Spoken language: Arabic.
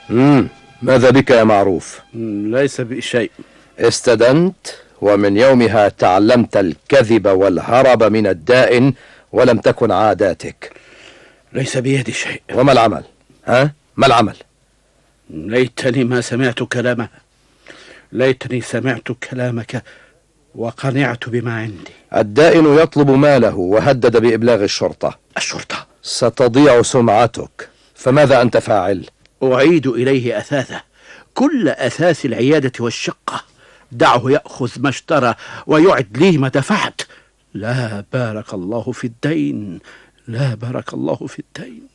ماذا بك يا معروف؟ ليس بشيء. استدنت، ومن يومها تعلمت الكذب والهرب من الدائن، ولم تكن عاداتك. ليس بيدي شيء. وما العمل؟ ما العمل؟ ليتني ما سمعت كلامها، ليتني سمعت كلامك وقنعت بما عندي. الدائن يطلب ماله وهدد بإبلاغ الشرطة. الشرطة؟ ستضيع سمعتك، فماذا أنت فاعل؟ أعيد إليه أثاثه، كل أثاث العيادة والشقة. دعه يأخذ ما اشترى ويعد لي ما دفعت. لا بارك الله في الدين، لا بارك الله في الدين.